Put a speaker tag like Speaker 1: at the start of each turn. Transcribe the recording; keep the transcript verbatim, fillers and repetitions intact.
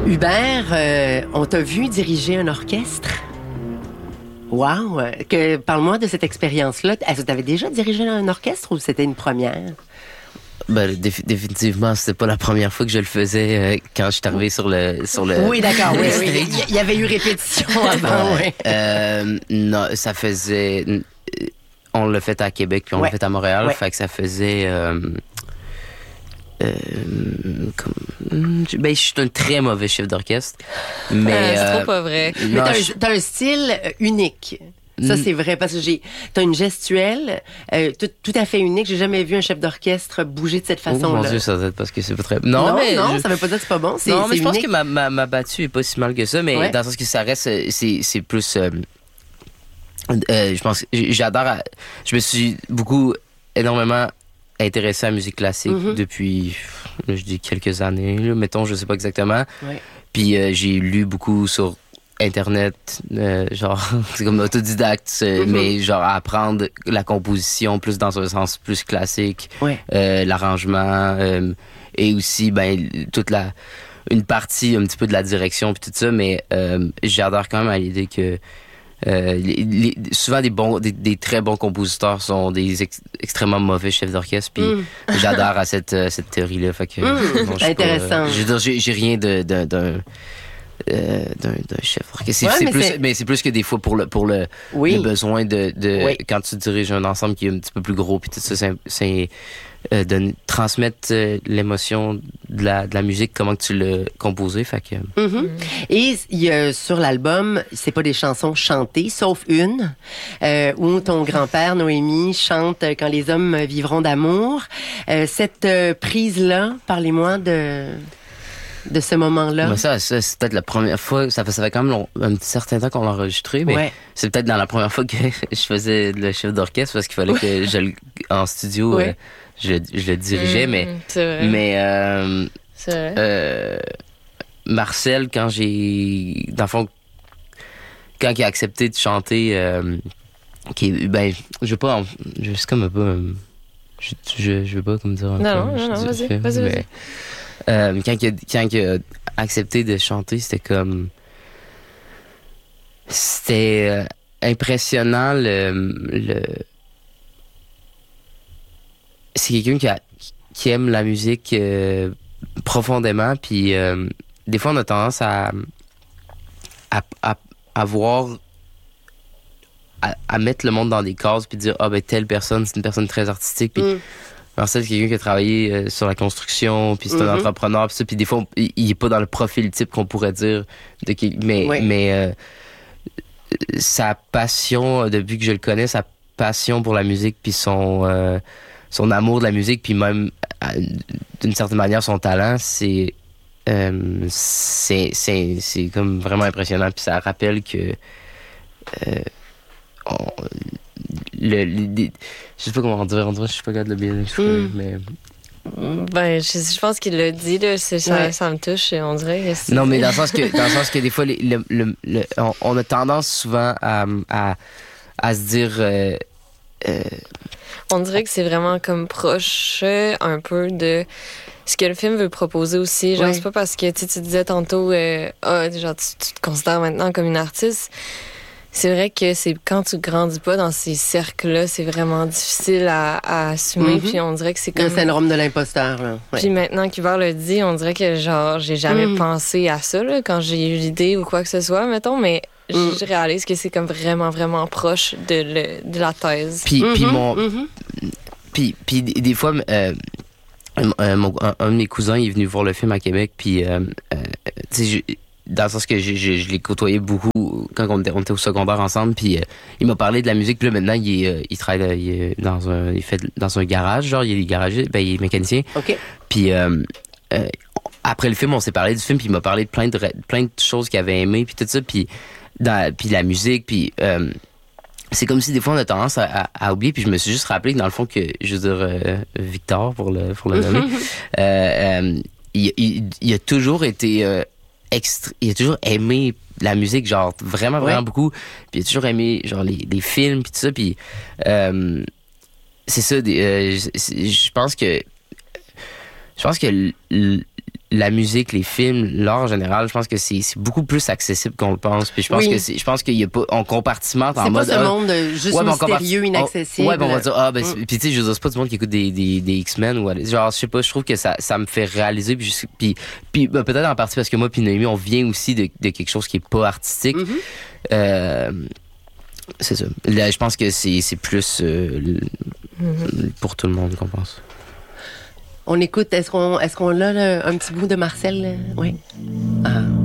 Speaker 1: Hubert, euh, on t'a vu diriger un orchestre? Wow! Que, parle-moi de cette expérience-là. Est-ce que tu avais déjà dirigé un orchestre ou c'était une première?
Speaker 2: Ben, défi- définitivement, c'était pas la première fois que je le faisais euh, quand je suis arrivé sur le sur le.
Speaker 1: Oui, d'accord.
Speaker 2: le
Speaker 1: Oui,
Speaker 2: stage.
Speaker 1: oui. Il y avait eu répétition avant.
Speaker 2: Ouais.
Speaker 1: Oui.
Speaker 2: Euh, non, ça faisait. On l'a fait à Québec puis on
Speaker 1: Ouais.
Speaker 2: l'a fait à Montréal,
Speaker 1: Ouais.
Speaker 2: fait que ça faisait. Euh, euh, comme, ben, je suis un très mauvais chef d'orchestre, mais.
Speaker 3: Euh, c'est
Speaker 2: euh,
Speaker 3: trop pas vrai.
Speaker 1: Mais
Speaker 2: non,
Speaker 1: t'as,
Speaker 2: je-
Speaker 1: un, t'as un style euh, unique. Ça,
Speaker 2: Mm.
Speaker 1: c'est vrai, parce que j'ai, t'as une gestuelle euh, tout, tout à fait unique. J'ai jamais vu un chef d'orchestre bouger de cette
Speaker 2: Oh mon
Speaker 1: façon-là.
Speaker 2: Dieu, ça doit être parce que c'est pas très.
Speaker 1: non,
Speaker 2: Non, mais
Speaker 1: non,
Speaker 2: je-
Speaker 1: ça veut pas dire que c'est pas bon. C'est,
Speaker 2: non,
Speaker 1: c'est
Speaker 2: mais je pense
Speaker 1: unique.
Speaker 2: que ma, ma, ma battue est pas si mal que ça, mais
Speaker 1: Ouais.
Speaker 2: dans le sens que ça reste, euh, c'est, c'est plus. euh, euh, je pense, j- j'adore. à- je me suis beaucoup, énormément intéressé à la musique classique
Speaker 1: Mhm.
Speaker 2: depuis, je dis quelques années, là, mettons, je sais pas exactement.
Speaker 1: Ouais.
Speaker 2: Puis euh, j'ai lu beaucoup sur Internet, euh, genre, c'est comme autodidacte, euh,
Speaker 1: Mhm.
Speaker 2: mais genre apprendre la composition plus dans un sens plus classique,
Speaker 1: Ouais.
Speaker 2: euh, l'arrangement, euh, et aussi, ben, toute la, une partie un petit peu de la direction puis tout ça, mais euh, j'adore quand même à l'idée que euh, les, les- souvent des bons, des, des très bons compositeurs sont des ex- extrêmement mauvais chefs d'orchestre, puis
Speaker 1: Mm.
Speaker 2: j'adore à cette euh, cette théorie-là. Fait que
Speaker 1: Mm.
Speaker 2: non, je suis pas,
Speaker 1: Intéressant.
Speaker 2: euh, je veux dire, j'ai, j'ai rien de d'un d'un euh, d'un, d'un chef d'orchestre. C'est,
Speaker 1: Ouais,
Speaker 2: c'est
Speaker 1: mais
Speaker 2: plus,
Speaker 1: c'est-
Speaker 2: mais c'est plus que des fois pour le pour le,
Speaker 1: Oui.
Speaker 2: le besoin de, de
Speaker 1: Oui.
Speaker 2: quand tu diriges un ensemble qui est un petit peu plus gros, puis tout ça, c'est, c'est euh, de transmettre euh, l'émotion de la de la musique, comment que tu l'as composé. Fait que
Speaker 1: Mhm. Et il y a, sur l'album, c'est pas des chansons chantées, sauf une, euh, où ton grand-père, Noémie, chante euh, Quand les hommes vivront d'amour. Euh, cette euh, prise-là, parlez-moi de, de ce moment-là.
Speaker 2: mais ça, ça, c'est peut-être la première fois. Ça fait, ça fait quand même long- un certain temps qu'on l'a enregistré, mais
Speaker 1: Ouais.
Speaker 2: c'est peut-être dans la première fois que je faisais le chef d'orchestre parce qu'il fallait que je le- en studio,
Speaker 1: Ouais.
Speaker 2: euh, je, je le dirigeais,
Speaker 3: Mm,
Speaker 2: mais
Speaker 3: C'est vrai.
Speaker 2: mais euh,
Speaker 3: C'est vrai.
Speaker 2: euh, Marcel, quand j'ai, dans le fond, quand il a accepté de chanter, euh, qui, ben, je veux pas, en- je c'est comme un peu, euh, je, je, je veux pas comme dire.
Speaker 3: Non,
Speaker 2: encore,
Speaker 3: non,
Speaker 2: je
Speaker 3: non,
Speaker 2: dis-
Speaker 3: vas-y,
Speaker 2: mais,
Speaker 3: vas-y, vas-y.
Speaker 2: euh, quand, il a, quand il a accepté de chanter, c'était comme, c'était euh, impressionnant le, le, c'est quelqu'un qui a, qui aime la musique euh, profondément, puis euh, des fois on a tendance à à, à, à voir à, à mettre le monde dans des cases puis dire ah ben telle personne c'est une personne très artistique, puis
Speaker 1: Mm.
Speaker 2: Marcel c'est quelqu'un qui a travaillé euh, sur la construction, puis c'est un
Speaker 1: Mhm.
Speaker 2: entrepreneur, puis ça, puis des fois on- il, il est pas dans le profil type qu'on pourrait dire de qui- mais
Speaker 1: Ouais.
Speaker 2: mais euh, sa passion euh, depuis que je le connais, sa passion pour la musique, puis son euh, son amour de la musique, puis même à- d'une certaine manière son talent, c'est euh, c'est c'est c'est comme vraiment impressionnant, puis ça rappelle que euh, on- le, le- les- je sais pas comment dire, on dirait, je suis pas capable de le bien exprimer,
Speaker 1: Mm.
Speaker 2: mais
Speaker 3: Ben, je, je pense qu'il l'a dit, là, c'est, ça,
Speaker 1: Ouais.
Speaker 3: ça me touche, on dirait. que c'est-
Speaker 2: non, mais dans le sens que dans le sens que des fois les- le, le, le- on, on a tendance souvent à à, à se dire euh, euh,
Speaker 3: On dirait que c'est vraiment comme proche euh, un peu de ce que le film veut proposer aussi. Genre,
Speaker 1: Ouais.
Speaker 3: c'est pas parce que tu sais, tu disais tantôt, euh, ah, genre, tu, tu te considères maintenant comme une artiste. C'est vrai que c'est quand tu grandis pas dans ces cercles-là, c'est vraiment difficile à, à assumer.
Speaker 1: Mhm.
Speaker 3: Puis on dirait que c'est
Speaker 1: Le
Speaker 3: comme.
Speaker 1: syndrome de l'imposteur. Là. Ouais.
Speaker 3: Puis maintenant qu'Hubert le dit, on dirait que genre j'ai jamais
Speaker 1: Mm.
Speaker 3: pensé à ça là, quand j'ai eu l'idée ou quoi que ce soit, mettons, mais
Speaker 1: Mm.
Speaker 3: je réalise que c'est comme vraiment, vraiment proche de, le, de la thèse.
Speaker 2: puis puis
Speaker 1: Mhm,
Speaker 2: mon
Speaker 1: mhm.
Speaker 2: Puis, puis des des fois, euh, euh, mon- un, un de mes cousins il est venu voir le film à Québec, puis euh, euh, tu sais, je- dans le sens que je, je, je l'ai côtoyé beaucoup quand on était, on était au secondaire ensemble, puis euh, il m'a parlé de la musique, puis là maintenant il, est, euh, il travaille euh, il est dans un il fait dans un garage, genre il est garagiste, ben il est mécanicien,
Speaker 1: OK.
Speaker 2: puis euh, euh, après le film on s'est parlé du film, puis il m'a parlé de plein de plein de choses qu'il avait aimé, puis tout ça, puis dans puis la musique, puis euh, c'est comme si des fois on a tendance à, à, à oublier, puis je me suis juste rappelé que dans le fond que je veux dire euh, Victor pour le pour le nommer, euh, euh, il, il, il a toujours été euh, extra- il a toujours aimé la musique, genre vraiment vraiment
Speaker 1: Ouais.
Speaker 2: beaucoup, puis il a toujours aimé genre les, les films puis tout ça, puis euh, c'est ça des, euh, je je pense que je pense que l- l- la musique, les films, l'art en général, je pense que c'est, c'est beaucoup plus accessible qu'on le pense. Puis je pense
Speaker 1: Oui.
Speaker 2: que c'est, je pense qu'il y a pas, on compartimente en
Speaker 1: C'est pas
Speaker 2: mode.
Speaker 1: ce
Speaker 2: ah,
Speaker 1: monde euh, juste
Speaker 2: ouais, mais on
Speaker 1: mystérieux,
Speaker 2: compart-
Speaker 1: inaccessible.
Speaker 2: on- ouais, ben on va dire, ah, ben,
Speaker 1: Mm.
Speaker 2: c'est- puis tu sais, je veux dire, c'est pas du monde qui écoute des, des, des X-Men ou, genre, je sais pas, je trouve que ça, ça me fait réaliser, puis, je- puis, puis ben, peut-être en partie parce que moi puis Noémie, on vient aussi de, de quelque chose qui est pas artistique.
Speaker 1: Mhm.
Speaker 2: Euh, c'est ça. Là, je pense que c'est, c'est plus euh, l-
Speaker 3: Mhm.
Speaker 2: pour tout le monde qu'on pense.
Speaker 1: On écoute, est-ce qu'on, est-ce qu'on a là, un petit bout de Marcel? euh? Oui. Ah.